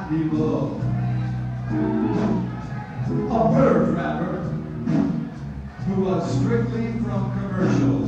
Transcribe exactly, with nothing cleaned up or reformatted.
hot people. A bird rapper who was strictly from commercials.